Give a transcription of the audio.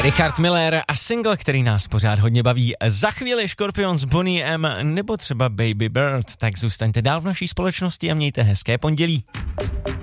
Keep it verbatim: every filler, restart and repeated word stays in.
Richard Miller a single, který nás pořád hodně baví. Za chvíli Scorpions, Boney M nebo třeba Baby Bird. Tak zůstaňte dál v naší společnosti a mějte hezké pondělí.